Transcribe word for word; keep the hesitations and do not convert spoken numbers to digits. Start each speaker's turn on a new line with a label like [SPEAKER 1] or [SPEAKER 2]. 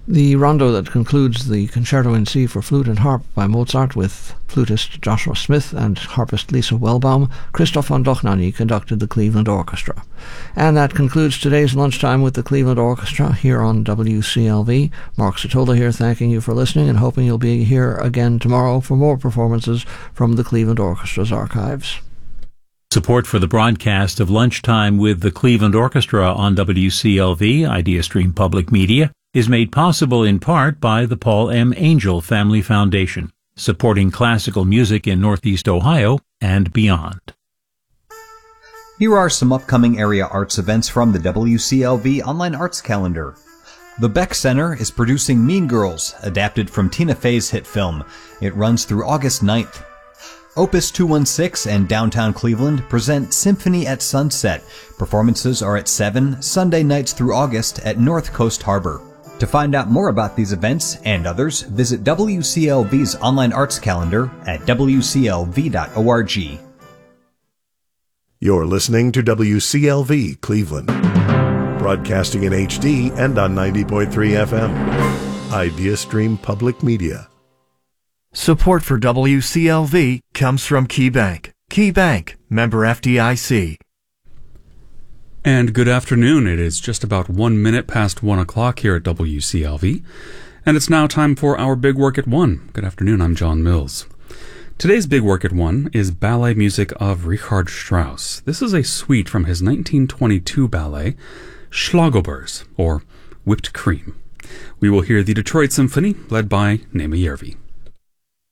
[SPEAKER 1] The rondo that concludes the Concerto in C for flute and harp by Mozart, with flutist Joshua Smith and harpist Lisa Wellbaum, Christoph von Dochnany conducted the Cleveland Orchestra. And that concludes today's Lunchtime with the Cleveland Orchestra here on W C L V. Mark Satola here, thanking you for listening and hoping you'll be here again tomorrow for more performances from the Cleveland Orchestra's archives.
[SPEAKER 2] Support for the broadcast of Lunchtime with the Cleveland Orchestra on W C L V, IdeaStream Public Media, is made possible in part by the Paul M. Angel Family Foundation, supporting classical music in Northeast Ohio and beyond.
[SPEAKER 3] Here are some upcoming area arts events from the W C L V Online Arts Calendar. The Beck Center is producing Mean Girls, adapted from Tina Fey's hit film. It runs through August ninth. Opus two one six and Downtown Cleveland present Symphony at Sunset. Performances are at seven, Sunday nights through August at North Coast Harbor. To find out more about these events and others, visit W C L V's online arts calendar at w c l v dot org.
[SPEAKER 4] You're listening to W C L V Cleveland, broadcasting in H D and on ninety point three F M. IdeaStream Public Media.
[SPEAKER 5] Support for W C L V comes from KeyBank. KeyBank, member F D I C.
[SPEAKER 6] And good afternoon. It is just about one minute past one o'clock here at W C L V, and it's now time for our Big Work at One. Good afternoon. I'm John Mills. Today's Big Work at One is ballet music of Richard Strauss. This is a suite from his nineteen twenty-two ballet, Schlagobers, or Whipped Cream. We will hear the Detroit Symphony, led by Nema Järvi.